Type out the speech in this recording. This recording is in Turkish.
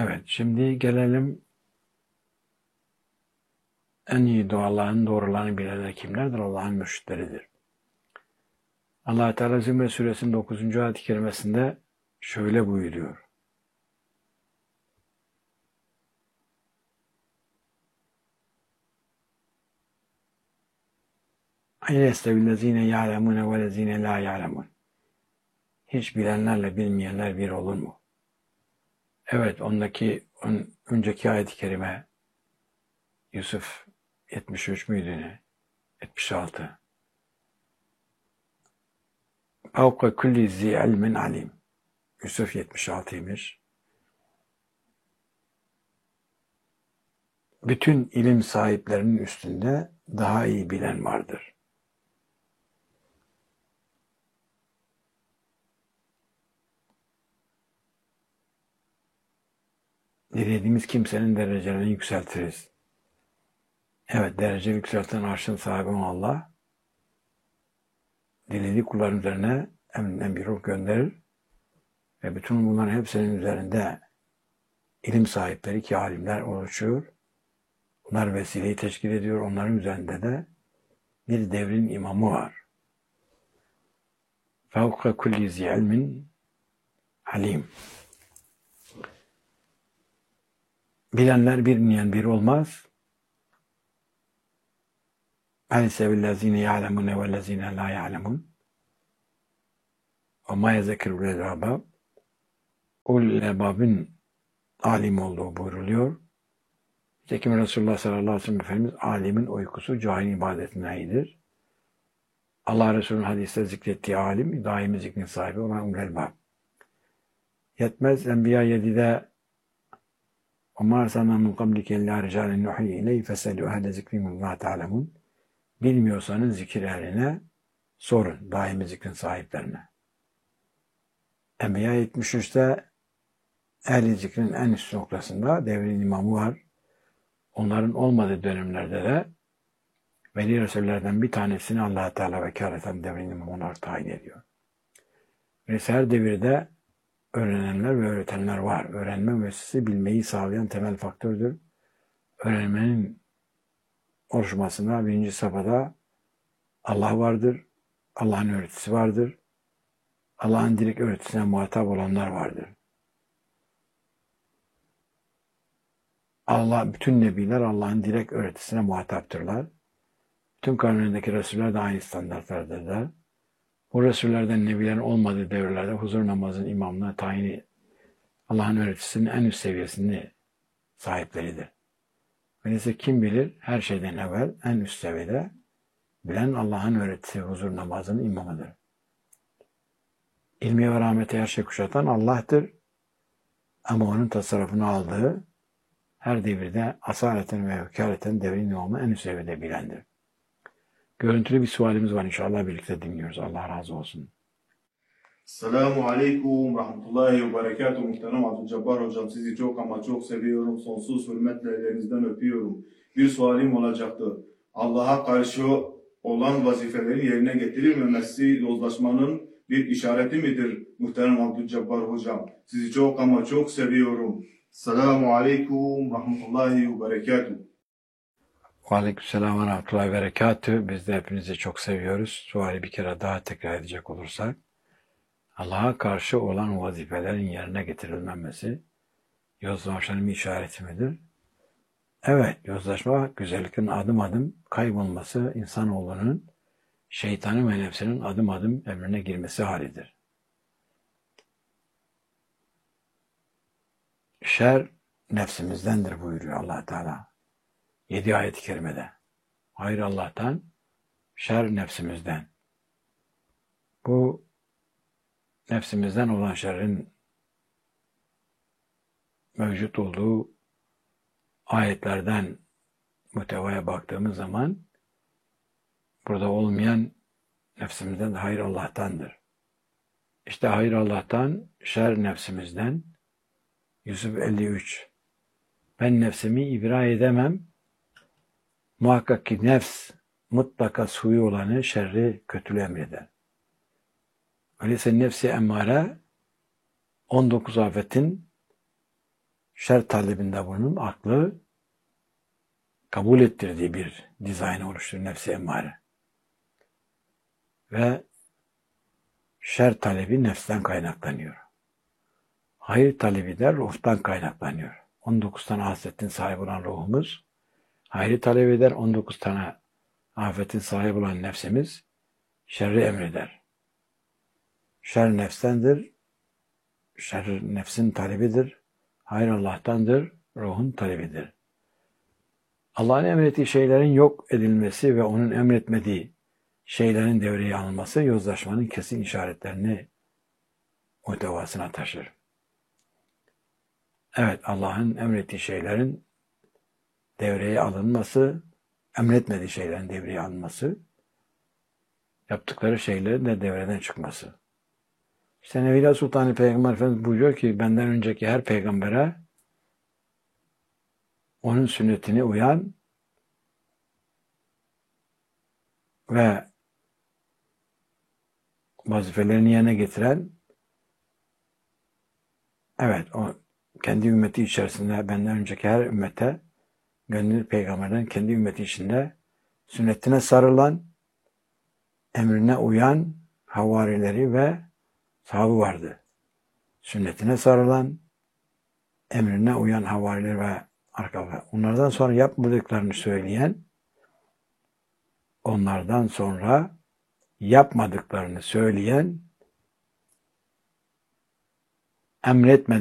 Evet, şimdi gelelim en iyi duaların doğrularını bilenler kimlerdir? Allah'ın mürşitleridir. Allah Teala Zümer Suresinin 9. ayet-i kerimesinde şöyle buyuruyor. Ayne estevillezine ya'lemune ve lezine la ya'lemun. Hiç bilenlerle bilmeyenler bir olur mu? Evet, önceki ayet-i kerime Yusuf 73 müydü ne? 76. Fevke kulli zi ilmin alim. Yusuf 76'ymış. Bütün ilim sahiplerinin üstünde daha iyi bilen vardır. Dilediğimiz kimsenin derecelerini yükseltiriz. Evet, derece yükselten arşın sahibi olan Allah, dilediği kulların üzerine emrinden bir ruh gönderir ve bütün bunların hepsinin üzerinde ilim sahipleri ki alimler oluşuyor. Bunlar vesileyi teşkil ediyor. Onların üzerinde de bir devrin imamı var. Fevke kulli zi ilmin alim. Bilenler bilmeyen biri olmaz. Alisevillezine ya'lemune vellezine la ya'lemun. Ve ma yezekirul elbab. Ulul elbabın alim olduğu buyruluyor. Nitekim Resulullah sallallahu aleyhi ve sellem Efendimiz alimin uykusu cahilin ibadetinden iyidir. Allah Resulü'nün hadiste zikrettiği alim, daimi zikrin sahibi olan ulul elbab. Yetmez Enbiya 7'de وَمَا أَرْسَلْنَا مِنْ قَبْلِكَ إِلَّا رِجَالًا نُحْيِي إِلَيْهِ فَاسْأَلُوا أَهْلَ ذِكْرِ إِنْ كُنتُمْ لَا تَعْلَمُونَ. Bilmiyorsanız zikir ehline sorun, daimi zikrin sahiplerine. Enbiya 73'te ehli zikrin en üst noktasında devrin imamı var. Onların olmadığı dönemlerde de veli Resullerden bir tanesini Allah-u Teala vekaleten devrin imamı olarak tayin ediyor. Ve her devirde öğrenenler ve öğretenler var. Öğrenme müessesi bilmeyi sağlayan temel faktördür. Öğrenmenin oluşmasında birinci safhada Allah vardır. Allah'ın öğretisi vardır. Allah'ın direkt öğretisine muhatap olanlar vardır. Bütün nebiler Allah'ın direkt öğretisine muhataptırlar. Bütün kavimlerindeki Resuller de aynı standartlardırlar. Bu Resullerden nebilerin olmadığı devirlerde huzur namazının imamına tayini Allah'ın öğretisinin en üst seviyesini sahipleridir. Öyleyse kim bilir her şeyden evvel en üst seviyede bilen Allah'ın öğretisi huzur namazının imamıdır. İlmi ve rahmeti her şey kuşatan Allah'tır. Ama onun tasarrufunu aldığı her devirde asaleten ve vekaleten devrin imamı en üst seviyede bilendir. Görüntülü bir sualimiz var inşallah birlikte dinliyoruz. Allah razı olsun. Selamun Aleyküm Rahmetullahi ve Berekatuhu. Muhterem Abdülcebbar Hocam, sizi çok ama çok seviyorum. Sonsuz hürmetle ellerinizden öpüyorum. Bir sualim olacaktı. Allah'a karşı olan vazifeleri yerine getirilmemesi yozlaşmanın bir işareti midir Muhterem Abdülcebbar Hocam? Sizi çok ama çok seviyorum. Selamun Aleyküm Rahmetullahi ve Berekatuhu. Aleykümselam ve rahmetullahi ve berekatühü. Biz de hepinizi çok seviyoruz. Suali bir kere daha tekrar edecek olursak, Allah'a karşı olan vazifelerin yerine getirilmemesi yozlaşmanın bir işareti midir? Evet, yozlaşma güzelliklerin adım adım kaybolması insanoğlunun şeytanın ve nefsinin adım adım emrine girmesi halidir. Şer nefsimizdendir buyuruyor Allah Teala. 7 ayet-i kerimede. Hayır Allah'tan, şer nefsimizden. Bu nefsimizden olan şerrin mevcut olduğu ayetlerden muhtevaya baktığımız zaman burada olmayan nefsimizden de hayır Allah'tandır. İşte hayır Allah'tan, şer nefsimizden. Yusuf 53. Ben nefsimi ibra edemem. Muhakkak ki nefs mutlaka suyu olanı şerri kötülüğü emreder. Öyleyse nefsi emmare 19 afetin şer talebinde bunun aklı kabul ettirdiği bir dizayn oluşturur nefsi emmare. Ve şer talebi nefsten kaynaklanıyor. Hayır talebi de ruhtan kaynaklanıyor. 19 tane hasletin sahibi olan ruhumuz hayrı talep eder. 19 tane afetin sahibi olan nefsimiz şerri emreder. Şer nefstendir. Şer nefsin talebidir. Hayır Allah'tandır. Ruhun talebidir. Allah'ın emrettiği şeylerin yok edilmesi ve onun emretmediği şeylerin devreye alınması yozlaşmanın kesin işaretlerini muhtevasına taşır. Evet, Allah'ın emrettiği şeylerin devreye alınması, emretmediği şeylerin devreye alınması, yaptıkları şeylerin de devreden çıkması. İşte Nevila Sultan Peygamber Efendimiz buyuruyor ki benden önceki her peygambere onun sünnetine uyan ve vazifelerini yerine getiren, evet, o kendi ümmeti içerisinde benden önceki her ümmete gönderdiği peygamberden kendi ümmeti içinde sünnetine sarılan, emrine uyan havarileri ve sahabı vardı. Sünnetine sarılan, emrine uyan havarileri ve arkaları. Onlardan sonra yapmadıklarını söyleyen, onlardan sonra yapmadıklarını söyleyen, emretmedi.